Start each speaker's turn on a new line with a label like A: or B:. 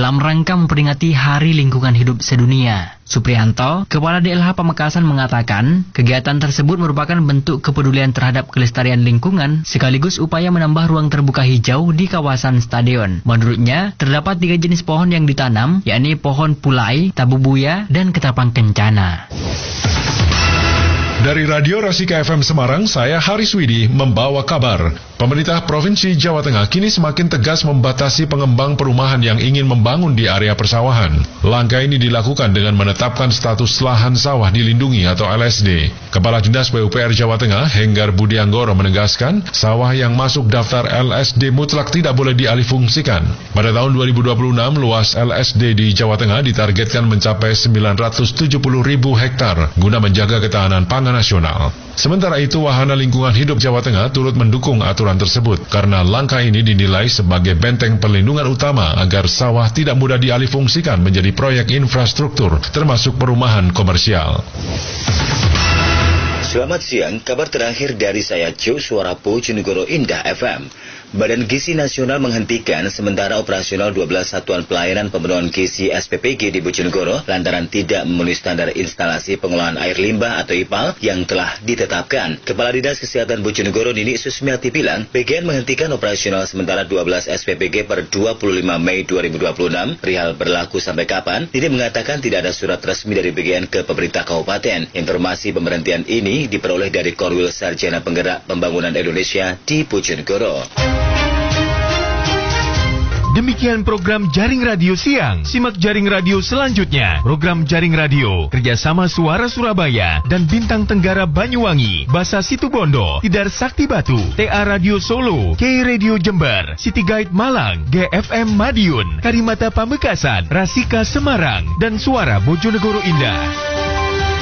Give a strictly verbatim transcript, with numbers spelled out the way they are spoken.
A: dalam rangka memperingati Hari Lingkungan Hidup Sedunia. Supriyanto, Kepala D L H Pamekasan mengatakan, kegiatan tersebut merupakan bentuk kepedulian terhadap kelestarian lingkungan sekaligus upaya menambah ruang terbuka hijau di kawasan stadion. Menurutnya, terdapat tiga jenis pohon yang ditanam, yakni pohon pulai, tabubuya, dan ketapang kencana.
B: Dari Radio Rasika F M Semarang, saya Haris Widi membawa kabar. Pemerintah Provinsi Jawa Tengah kini semakin tegas membatasi pengembang perumahan yang ingin membangun di area persawahan. Langkah ini dilakukan dengan menetapkan status lahan sawah dilindungi atau L S D. Kepala Dinas P U P R Jawa Tengah, Henggar Budianggoro menegaskan, sawah yang masuk daftar L S D mutlak tidak boleh dialihfungsikan. Pada tahun dua ribu dua puluh enam, luas L S D di Jawa Tengah ditargetkan mencapai sembilan ratus tujuh puluh ribu hektar guna menjaga ketahanan pangan nasional. Sementara itu, Wahana Lingkungan Hidup Jawa Tengah turut mendukung aturan tersebut karena langkah ini dinilai sebagai benteng perlindungan utama agar sawah tidak mudah dialihfungsikan menjadi proyek infrastruktur termasuk perumahan komersial.
C: Selamat siang, kabar terakhir dari saya Jo Suarapo Bojonegoro Indah F M. Badan Gizi Nasional menghentikan sementara operasional dua belas satuan pelayanan pemenuhan gizi S P P G di Bojonegoro lantaran tidak memenuhi standar instalasi pengolahan air limbah atau I P A L yang telah ditetapkan. Kepala Dinas Kesehatan Bojonegoro Nini Susmiati bilang, B G N menghentikan operasional sementara dua belas S P P G per dua puluh lima Mei dua ribu dua puluh enam. Perihal berlaku sampai kapan, Nini mengatakan tidak ada surat resmi dari B G N ke pemerintah kabupaten. Informasi pemberhentian ini diperoleh dari Korwil Sarjana Penggerak Pembangunan Indonesia di Bojonegoro.
D: Demikian program Jaring Radio Siang. Simak Jaring Radio selanjutnya. Program Jaring Radio kerjasama Suara Surabaya dan Bintang Tenggara Banyuwangi, Basa Situbondo, Tidar Sakti Batu, T A Radio Solo, K Radio Jember, City Guide Malang, G F M Madiun, Karimata Pamekasan, Rasika Semarang, dan Suara Bojonegoro Indah.